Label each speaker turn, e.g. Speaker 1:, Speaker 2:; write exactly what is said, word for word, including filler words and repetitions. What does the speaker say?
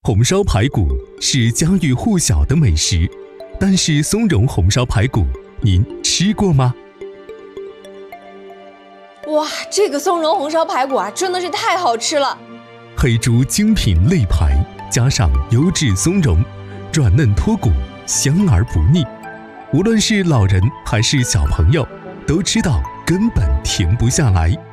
Speaker 1: 红烧排骨是家喻户晓的美食，但是松茸红烧排骨您吃过吗？
Speaker 2: 哇，这个松茸红烧排骨啊，真的是太好吃了！
Speaker 1: 黑猪精品肋排加上优质松茸，软嫩脱骨，香而不腻。无论是老人还是小朋友，都知道根本停不下来。